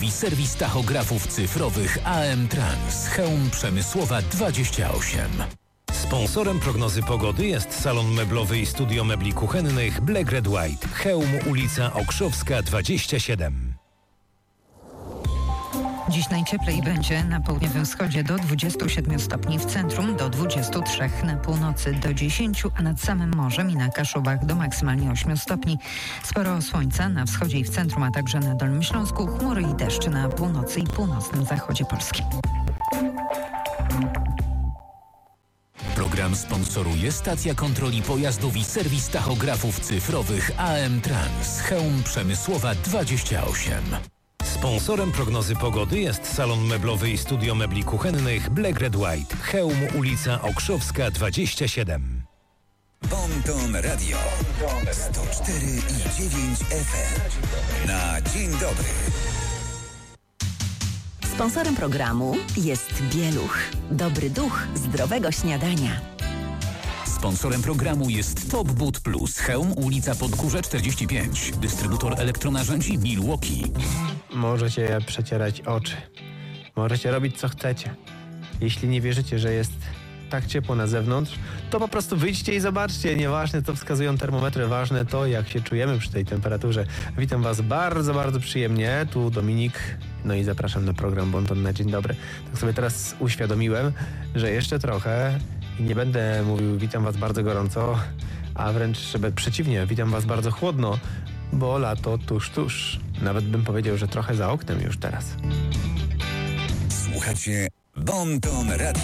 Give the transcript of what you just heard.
pojazdowi serwis tachografów cyfrowych AM Trans. Chełm Przemysłowa 28. Sponsorem prognozy pogody jest salon meblowy i studio mebli kuchennych Black Red White. Chełm, ulica Okrzowska 27. Dziś najcieplej będzie na południowym wschodzie do 27 stopni, w centrum do 23, na północy do 10, a nad samym morzem i na Kaszubach do maksymalnie 8 stopni. Sporo słońca na wschodzie i w centrum, a także na Dolnym Śląsku, chmury i deszcz na północy i północnym zachodzie Polski. Program sponsoruje stacja kontroli pojazdów i serwis tachografów cyfrowych AM Trans. Chełm Przemysłowa 28. Sponsorem prognozy pogody jest salon meblowy i studio mebli kuchennych Black Red White. Chełm, ulica Okrzowska 27. Bonton Radio 104,9 FM. Na dzień dobry. Sponsorem programu jest Bieluch. Dobry duch zdrowego śniadania. Sponsorem programu jest Top Boot Plus. Chełm, ulica Podgórze 45. Dystrybutor elektronarzędzi Milwaukee. Możecie przecierać oczy. Możecie robić co chcecie. Jeśli nie wierzycie, że jest tak ciepło na zewnątrz, to po prostu wyjdźcie i zobaczcie. Nieważne co wskazują termometry, ważne to, jak się czujemy przy tej temperaturze. Witam Was bardzo, bardzo przyjemnie. Tu Dominik. No i zapraszam na program Bonton na dzień dobry. Tak sobie teraz uświadomiłem, że jeszcze trochę i nie będę mówił witam Was bardzo gorąco, a wręcz przeciwnie, witam Was bardzo chłodno, bo lato tuż. Nawet bym powiedział, że trochę za oknem już teraz. Słuchacie Bonton Radio.